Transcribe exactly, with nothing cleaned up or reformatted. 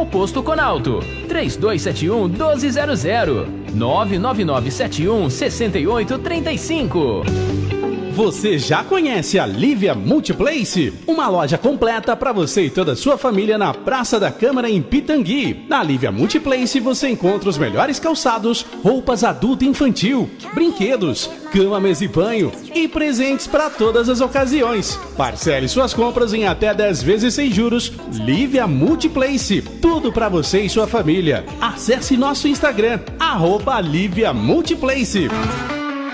ou Posto Conalto. três dois sete um, um dois zero zero. nove nove nove sete um, seis oito três cinco. Você já conhece a Lívia Multiplace? Uma loja completa para você e toda a sua família na Praça da Câmara em Pitangui. Na Lívia Multiplace você encontra os melhores calçados, roupas adulto e infantil, brinquedos, cama, mesa e banho e presentes para todas as ocasiões. Parcele suas compras em até dez vezes sem juros. Lívia Multiplace, tudo para você e sua família. Acesse nosso Instagram, arroba Lívia Multiplace.